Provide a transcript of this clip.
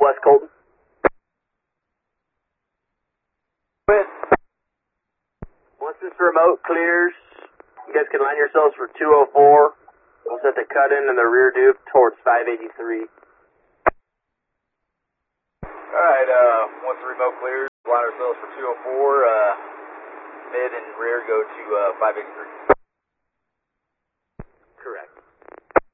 West Colton. With. Once this remote clears, you guys can line yourselves for 204. We'll set the cut in and the rear dupe towards 583. Alright, once the remote clears, line ourselves for 204, mid and rear go to 583. Correct.